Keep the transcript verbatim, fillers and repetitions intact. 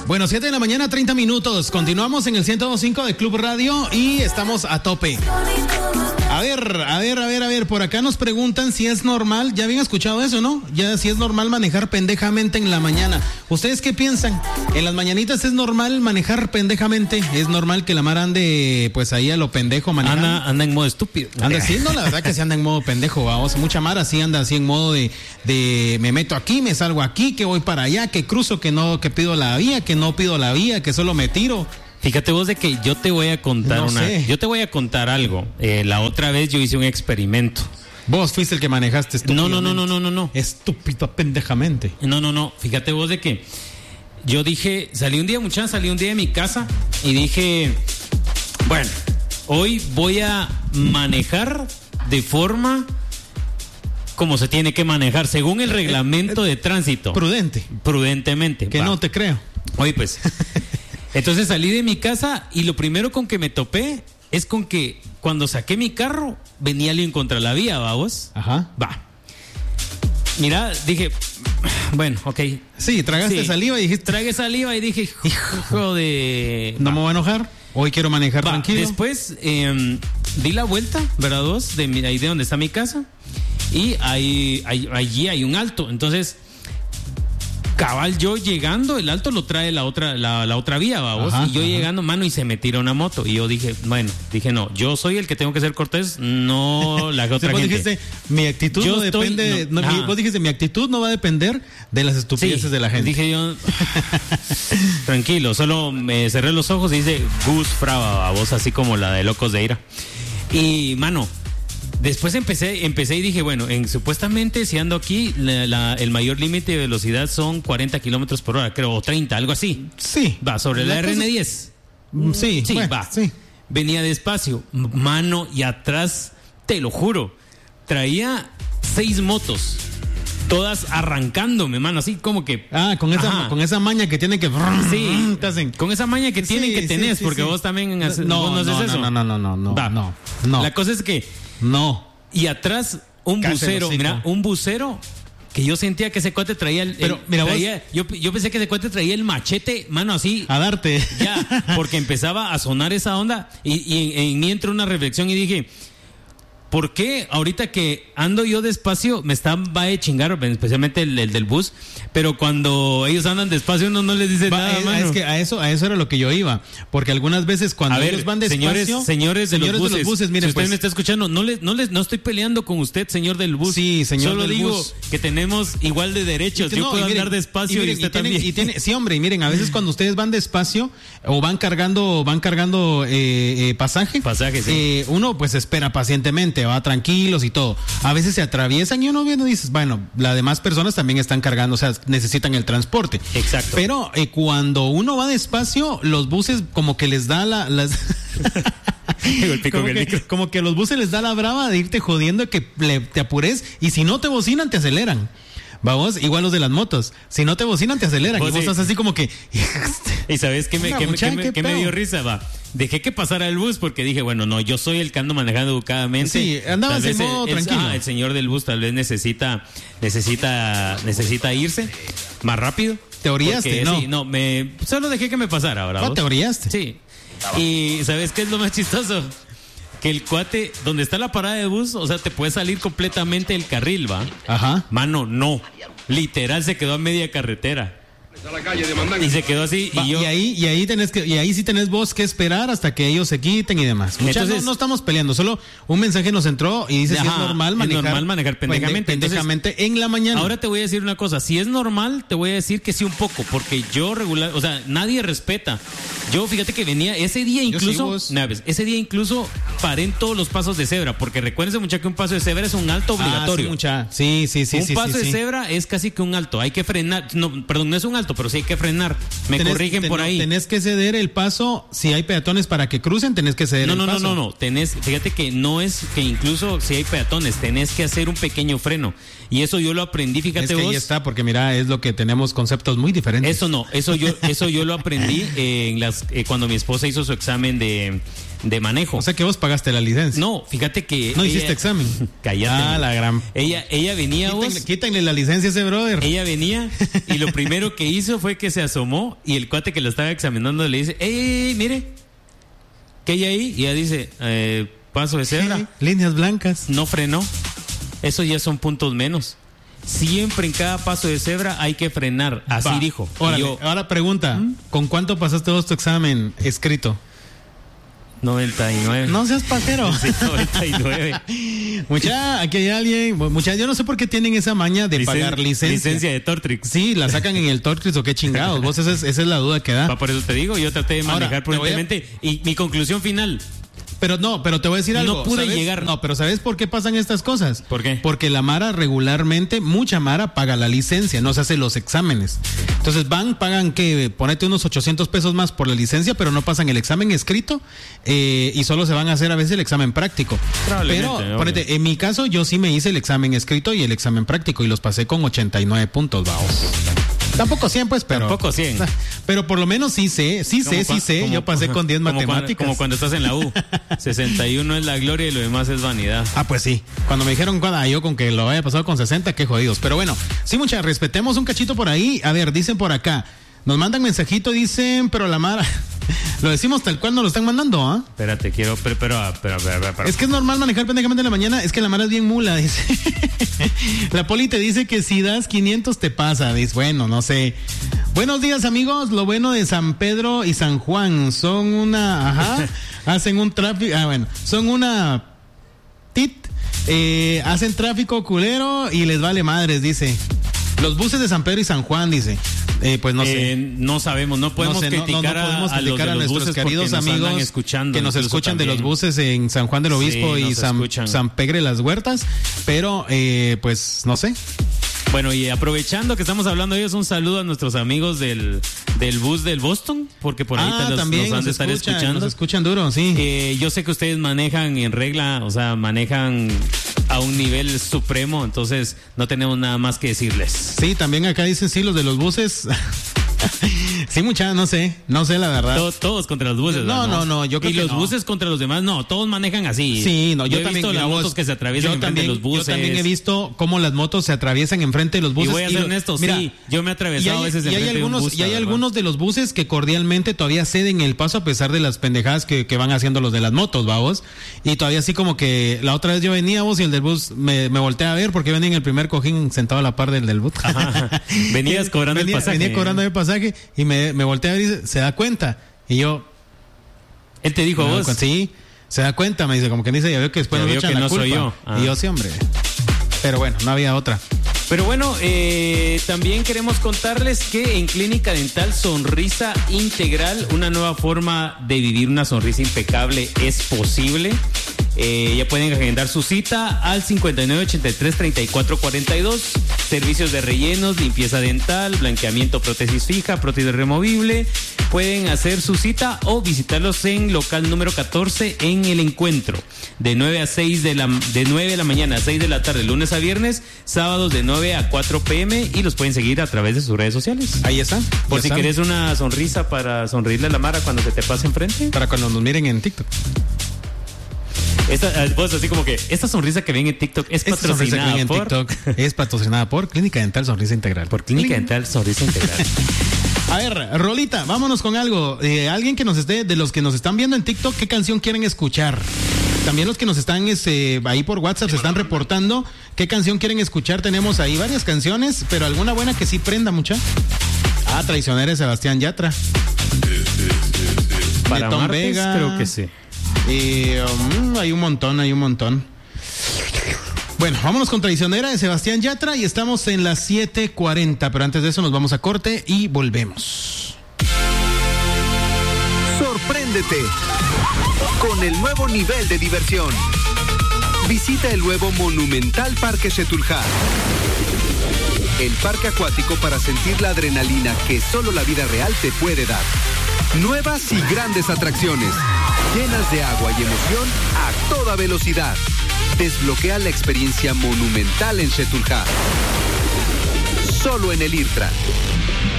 Bueno, siete de la mañana, treinta minutos. Continuamos en el ciento dos punto cinco de Club Radio y estamos a tope. A ver, a ver, a ver, a ver, por acá nos preguntan si es normal, ya habían escuchado eso, ¿no? Ya si es normal manejar pendejamente en la mañana. ¿Ustedes qué piensan? ¿En las mañanitas es normal manejar pendejamente? ¿Es normal que la mar ande pues ahí a lo pendejo manejando? Anda, anda en modo estúpido. Anda así, no, la verdad que se anda en modo pendejo, vamos. Mucha mar así anda así en modo de, de me meto aquí, me salgo aquí, que voy para allá, que cruzo, que no, que pido la vía, que no pido la vía, que solo me tiro. Fíjate vos de que yo te voy a contar No una, sé. yo te voy a contar algo. Eh, la otra vez yo hice un experimento. Vos fuiste el que manejaste No, estúpidamente. no, no, no, no, no, no. Estúpido pendejamente. No, no, no. Fíjate vos de que yo dije, salí un día, muchacha, salí un día de mi casa y dije, bueno, hoy voy a manejar de forma como se tiene que manejar, según el reglamento de tránsito. Prudente. Prudentemente. Que va. no te creo. Oye, pues. Entonces salí de mi casa y lo primero con que me topé es con que cuando saqué mi carro venía alguien contra la vía, ¿va vos? Ajá. Va. Mira, dije, bueno, ok. Sí, tragaste Sí. saliva y dijiste, Tragué saliva y dije, hijo de... no Va. me voy a enojar. Hoy quiero manejar Va, tranquilo. Después eh, di la vuelta, ¿verdad vos? De mi- ahí de donde está mi casa. Y ahí, ahí- allí hay un alto. Entonces, cabal, yo llegando, el alto lo trae la otra, la, la otra vía, ¿va vos? Ajá, Y yo ajá. llegando, mano, y se me tira una moto. Y yo dije, bueno, dije, no, yo soy el que tengo que ser cortés, no la Sí, otra vos gente. dijiste, mi actitud Yo no estoy- depende, no, no, mi- ajá. vos dijiste, mi actitud no va a depender de las Sí, estupideces de la gente. dije yo, tranquilo, solo me cerré los ojos y dice Gus Fraba, voz así como la de Locos de Ira. Y, mano, después empecé, empecé y dije, bueno, en, supuestamente si ando aquí, la- la- el mayor límite de velocidad son cuarenta kilómetros por hora, creo, o treinta, algo así. Sí. Va, sobre la, La R cosa- N diez. Mm, Sí, Sí, bueno, va. sí. Venía despacio, m- mano, y atrás, te lo juro, traía seis motos, todas arrancándome, mano, así como que... Ah, con esa, Ajá. con esa maña que tiene que... Sí, te hacen. con esa maña que tienen Sí, que sí, tenés, sí, porque sí. vos también haces, No, vos no haces no, eso. no, no, no, no, no, Va. no, no. La cosa es que, No. y atrás un Cállate el bucero, hocico. mira, un bucero que yo sentía que ese cuate traía el, Pero, el- mira, vos- traía- yo, yo pensé que ese cuate traía el machete, mano, así, A darte. ya, porque empezaba a sonar esa onda y, y en, en mí entró una reflexión y dije, ¿por qué ahorita que ando yo despacio me están va a chingar, especialmente el, el del bus, pero cuando ellos andan despacio uno no les dice Va, nada, es, mano? es que a eso, a eso era lo que yo iba. Porque algunas veces cuando A ver, ellos van despacio... señores, señores de los buses, miren, si usted pues, me está escuchando, no les, no les, no estoy peleando con usted, señor del bus. Sí, señor Solo del digo bus. que tenemos igual de derechos. Y Yo no, puedo y miren, andar despacio y, miren, usted tienen- también. y tiene- sí, hombre, y miren, a veces cuando ustedes van despacio o van cargando, van cargando eh, eh, pasaje, Pasaje, sí. eh, uno pues espera pacientemente, va tranquilos y todo. A veces se atraviesan y uno viene y dices, bueno, las demás personas también están cargando, o sea, necesitan el transporte. Exacto. Pero eh, cuando uno va despacio, los buses como que les da la, las Golpeé con como, el que, micro. como que a los buses les da la brava de irte jodiendo, que le- te apures, y si no te bocinan, te aceleran. Vamos, igual los de las motos. Si no te bocinan, te aceleran. Vos y vos sí. estás así como que. ¿Y sabes qué me, Una qué me- muchacha, qué me- qué qué me pedo. dio risa? Va. Dejé que pasara el bus porque dije, bueno, no, yo soy el que ando manejando educadamente. Sí, andabas Tal vez en modo el, el- tranquilo. ah, el señor del bus tal vez necesita, necesita, necesita irse más rápido. ¿Te orillaste? Porque, No. sí, no, me, solo dejé que me pasara ahora. No, ¿vos? te orillaste. Sí. Y ¿sabes qué es lo más chistoso? Que el cuate, donde está la parada de bus, o sea, te puede salir completamente el carril, ¿va? Ajá. Mano, no. Literal se quedó a media carretera. Y se quedó así Va, y yo... y ahí, y ahí tenés que, y ahí sí tenés vos que esperar hasta que ellos se quiten y demás. Muchachos, Entonces- no, no estamos peleando, solo un mensaje nos entró y dice si Ajá, es normal es manejar, normal manejar pendejamente. pende- pendejamente en la mañana. Ahora te voy a decir una cosa, si es normal, te voy a decir que sí un poco, porque yo regular, o sea, nadie respeta. Yo fíjate que venía ese día Yo sí, incluso, vos. nah, ves, ese día incluso paré en todos los pasos de cebra, porque recuérdense muchachos que un paso de cebra es un alto Ah, obligatorio. sí, mucha. Sí, sí, sí, un sí, paso sí, de sí. cebra es casi que un alto, hay que frenar, no, perdón, no es un alto, pero sí hay que frenar. Me Tenés- corrigen ten- por ahí. Tenés que ceder el paso, si hay peatones para que crucen, tenés que ceder No, el no, no, paso. no, no, tenés, fíjate que no es que incluso si hay peatones, tenés que hacer un pequeño freno. Y eso yo lo aprendí, fíjate Es que vos. ahí está, porque mira, es lo que tenemos conceptos muy diferentes. Eso no, eso yo, eso yo lo aprendí eh, en las, eh, cuando mi esposa hizo su examen de, de manejo. O sea que vos pagaste la licencia. No, fíjate que... No ella, hiciste examen. Cállate. Ah, la gran... Ella, ella venía... Quítenle, vos, quítenle la licencia a ese brother. Ella venía y lo primero que hizo fue que se asomó y el cuate que lo estaba examinando le dice, ¡ey, ey, ey, mire! ¿Qué hay ahí? Y ella dice, eh, paso de cebra. Sí, líneas blancas. No frenó. Eso ya son puntos menos. Siempre en cada paso de cebra hay que frenar. Así Va. dijo. Órale, yo, ahora pregunta, ¿Mm? ¿con cuánto pasaste vos tu examen escrito? noventa y nueve. No seas pajero. Sí, noventa y nueve. Mucha, aquí hay alguien, mucha, yo no sé por qué tienen esa maña de Licen, pagar licencia. Licencia de Tortrix. Sí, la sacan en el Tortrix o qué chingados. Vos esa es, esa es la duda que da. Va, por eso te digo, yo traté de manejar Ahora, prudentemente a... y mi conclusión final. Pero no, pero te voy a decir algo. No pude ¿sabes? llegar. No, pero ¿sabes por qué pasan estas cosas? ¿Por qué? Porque la Mara regularmente, mucha Mara paga la licencia, no se hace los exámenes. Entonces van, pagan que, ponete unos ochocientos pesos más por la licencia, pero no pasan el examen escrito eh, y solo se van a hacer a veces el examen práctico. Pero, ponete, en mi caso yo sí me hice el examen escrito y el examen práctico y los pasé con ochenta y nueve puntos, vamos. Tampoco cien, pues, pero... Tampoco cien. Pero por lo menos sí sé, sí sé, sí sé. Como, yo pasé con diez matemáticas. Cuando, como cuando estás en la U. sesenta y uno es la gloria y lo demás es vanidad. Ah, pues sí. Cuando me dijeron, ah, yo con que lo haya pasado con sesenta, qué jodidos. Pero bueno, sí, muchas, respetemos un cachito por ahí. A ver, dicen por acá. Nos mandan mensajito, dicen, pero la Mara... Lo decimos tal cual nos lo están mandando, ¿ah? ¿eh? Espérate, quiero, pero, pero, pero, pero, pero, Es que es normal manejar pendejamente en la mañana, es que la Mara es bien mula, dice. La Poli te dice que si das quinientos te pasa, dice, bueno, no sé. Buenos días, amigos, lo bueno de San Pedro y San Juan, son una, ajá, hacen un tráfico, ah, bueno, son una tit, eh, hacen tráfico culero y les vale madres, dice. Los buses de San Pedro y San Juan, dice. Eh, pues no sé. Eh, no sabemos, no podemos no sé, criticar, no, no, no podemos a, criticar a, los a nuestros queridos amigos nos que nos escuchan de los buses en San Juan del Obispo sí, y San, San Pegre Las Huertas, pero eh, pues no sé. Bueno, y aprovechando que estamos hablando de ellos, un saludo a nuestros amigos del, del bus del Boston, porque por ahí ah, los, también nos han de escucha, estar escuchando. Nos escuchan duro, sí. Eh, yo sé que ustedes manejan en regla, o sea, manejan a un nivel supremo, entonces no tenemos nada más que decirles. Sí, también acá dicen, sí, los de los buses... Sí, mucha, no sé, no sé la verdad. Todo, todos contra los buses. No, no, no, yo creo y que los no. buses contra los demás, no, todos manejan así. Sí, no, yo, yo he también visto las motos que se atraviesan enfrente de los buses. Yo también he visto cómo las motos se atraviesan enfrente de los buses. Y voy a ser honesto, mira, sí, yo me he atravesado a veces y hay enfrente algunos, de un bus. Y hay algunos de los buses que cordialmente todavía ceden el paso a pesar de las pendejadas que, que van haciendo los de las motos, vamos. Y todavía así como que la otra vez yo venía vos y el del bus me, me volteé a ver porque venía en el primer cojín sentado a la par del del bus. Ajá. Venías cobrando venía, el pasaje. Venía cobrando el pasaje y me, me volteé a ver y dice, ¿se da cuenta? Y yo... Él te dijo a vos. Sí, se da cuenta, me dice, como que dice, ya veo que después nos echan que la no culpa. Soy yo. Ah. Y yo sí, hombre. Pero bueno, no había otra. Pero bueno, eh, también queremos contarles que en Clínica Dental Sonrisa Integral, una nueva forma de vivir una sonrisa impecable es posible. Eh, ya pueden agendar su cita al cincuenta y nueve ochenta y tres treinta y cuatro cuarenta y dos. Servicios de rellenos, limpieza dental, blanqueamiento, prótesis fija, prótesis removible. Pueden hacer su cita o visitarlos en local número catorce en El Encuentro. De nueve a seis de la, de nueve de la mañana a seis de la tarde, lunes a viernes, sábados de nueve a cuatro pm y los pueden seguir a través de sus redes sociales. Ahí está. Por si querés una sonrisa para sonreírle a la Mara cuando se te pase enfrente. Para cuando nos miren en TikTok. Esta, vos así como que esta sonrisa que ven en TikTok es esta patrocinada que en por TikTok es patrocinada por Clínica Dental Sonrisa Integral. Por Clínica Clín. Dental Sonrisa Integral. A ver, Rolita, vámonos con algo. Eh, alguien que nos esté, de los que nos están viendo en TikTok, ¿qué canción quieren escuchar? También los que nos están este, ahí por WhatsApp se están reportando qué canción quieren escuchar. Tenemos ahí varias canciones, pero alguna buena que sí prenda mucha. Ah, Traicionera de Sebastián Yatra. Para Netón martes, Vega. Creo que sí. Y um, hay un montón, hay un montón. Bueno, vámonos con Traicionera de Sebastián Yatra y estamos en las siete cuarenta, pero antes de eso nos vamos a corte y volvemos. Sorpréndete con el nuevo nivel de diversión. Visita el nuevo Monumental Parque Xetulja. El parque acuático para sentir la adrenalina que solo la vida real te puede dar. Nuevas y grandes atracciones, llenas de agua y emoción a toda velocidad. Desbloquea la experiencia monumental en Xetulja. Solo en el IRTRA.